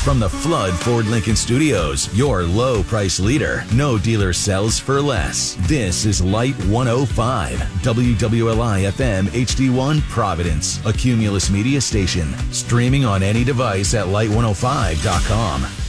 From the Flood Ford Lincoln Studios, your low price leader. No dealer sells for less. This is Light 105, WWLI FM HD1 Providence, a Cumulus Media station. Streaming on any device at light105.com.